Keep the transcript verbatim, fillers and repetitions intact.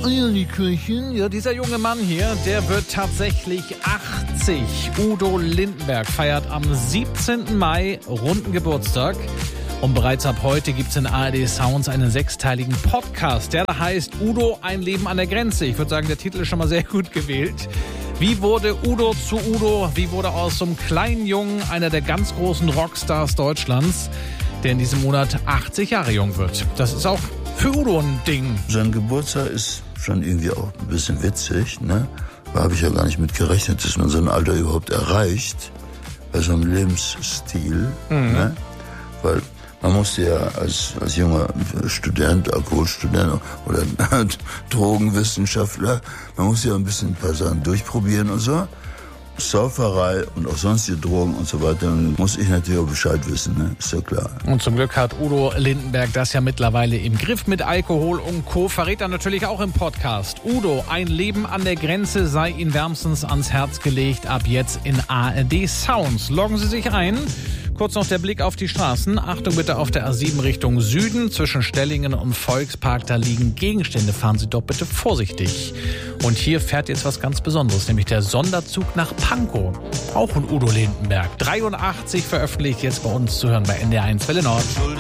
Eierlikörchen. Ja, dieser junge Mann hier, der wird tatsächlich achtzig. Udo Lindenberg feiert am siebzehnten Mai runden Geburtstag. Und bereits ab heute gibt's in A R D Sounds einen sechsteiligen Podcast, der da heißt Udo, ein Leben an der Grenze. Ich würde sagen, der Titel ist schon mal sehr gut gewählt. Wie wurde Udo zu Udo? Wie wurde aus so einem kleinen Jungen einer der ganz großen Rockstars Deutschlands, der in diesem Monat achtzig Jahre jung wird? Das ist auch für Udo ein Ding. Sein Geburtstag ist schon irgendwie auch ein bisschen witzig, ne? Da habe ich ja gar nicht mit gerechnet, dass man so ein Alter überhaupt erreicht, bei so einem Lebensstil, mhm. ne? Weil man musste ja als, als junger Student, Alkoholstudent oder Drogenwissenschaftler, man muss ja ein bisschen ein paar Sachen durchprobieren und so. Sauferei und auch sonstige Drogen und so weiter, dann muss ich natürlich auch Bescheid wissen, ne? Ist ja klar. Und zum Glück hat Udo Lindenberg das ja mittlerweile im Griff mit Alkohol und Co. Verrät er natürlich auch im Podcast. Udo, ein Leben an der Grenze sei Ihnen wärmstens ans Herz gelegt, ab jetzt in A R D Sounds. Loggen Sie sich ein. Kurz noch der Blick auf die Straßen. Achtung bitte auf der A sieben Richtung Süden. Zwischen Stellingen und Volkspark, da liegen Gegenstände. Fahren Sie dort bitte vorsichtig. Und hier fährt jetzt was ganz Besonderes, nämlich der Sonderzug nach Pankow. Auch von Udo Lindenberg. dreiundachtzig veröffentlicht, jetzt bei uns zu hören bei N D R eins Welle Nord.